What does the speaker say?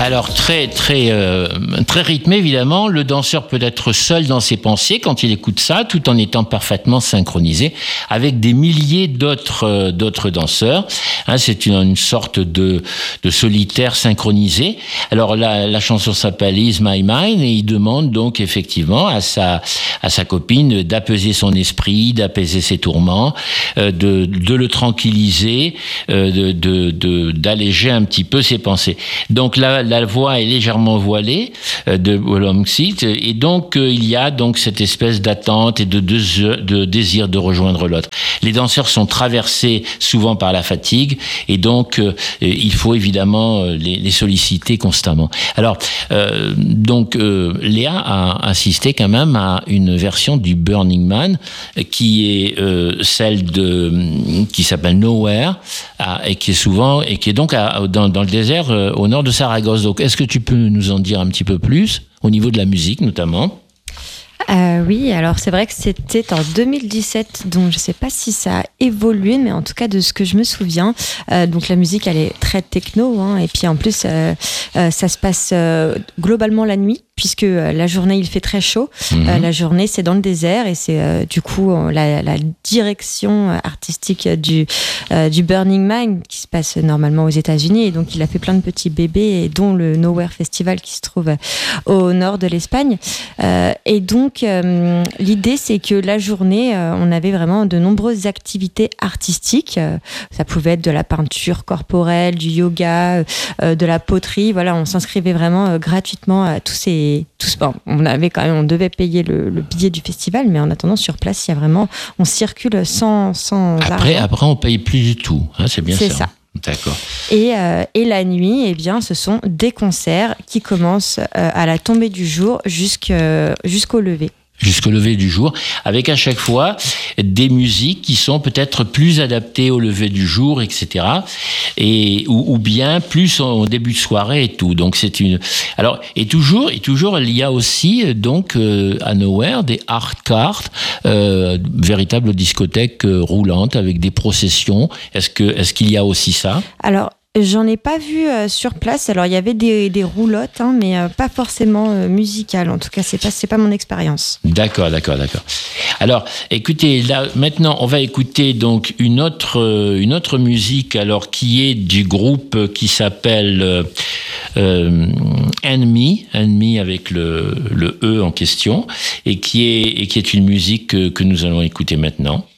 Alors très rythmé évidemment. Le danseur peut être seul dans ses pensées quand il écoute ça, tout en étant parfaitement synchronisé avec des milliers d'autres danseurs. C'est une sorte de solitaire synchronisé. Alors la chanson s'appelle Ease My Mind et il demande donc effectivement à sa copine d'apaiser son esprit, d'apaiser ses tourments, de le tranquilliser, d'alléger un petit peu ses pensées. Donc la voix est légèrement voilée de Wolomtsit et donc il y a donc cette espèce d'attente et de désir de rejoindre l'autre. Les danseurs sont traversés souvent par la fatigue et donc il faut évidemment les solliciter constamment. Alors Léa a assisté quand même à une version du Burning Man qui est celle qui s'appelle Nowhere et qui est donc dans le désert au nord de Saragosse. Donc, est-ce que tu peux nous en dire un petit peu plus au niveau de la musique, notamment ? Oui, alors c'est vrai que c'était en 2017, donc je ne sais pas si ça a évolué, mais en tout cas de ce que je me souviens, donc la musique elle est très techno, et puis en plus ça se passe globalement la nuit, puisque la journée il fait très chaud, la journée c'est dans le désert et c'est du coup la direction artistique du Burning Man qui se passe normalement aux États-Unis, et donc il a fait plein de petits bébés, et dont le Nowhere Festival qui se trouve au nord de l'Espagne, et donc l'idée c'est que la journée on avait vraiment de nombreuses activités artistiques, ça pouvait être de la peinture corporelle, du yoga, de la poterie, voilà, on s'inscrivait vraiment gratuitement à on devait payer le billet du festival, mais en attendant sur place on circule sans après argent. on paye plus du tout, c'est bien ça. C'est ça. D'accord. Et la nuit, eh bien, ce sont des concerts qui commencent à la tombée du jour jusqu'au lever. Jusqu'au lever du jour, avec à chaque fois des musiques qui sont peut-être plus adaptées au lever du jour, etc. Ou bien plus au début de soirée et tout. Donc c'est alors et toujours il y a aussi donc à Nowhere des art cars, véritables discothèques roulantes avec des processions. Est-ce qu'il y a aussi ça ? Alors j'en ai pas vu sur place. Alors il y avait des roulottes, mais pas forcément musicales. En tout cas, c'est pas mon expérience. D'accord. Alors, écoutez, là maintenant, on va écouter donc une autre musique, alors qui est du groupe qui s'appelle Enemy avec le E en question, et qui est une musique que nous allons écouter maintenant.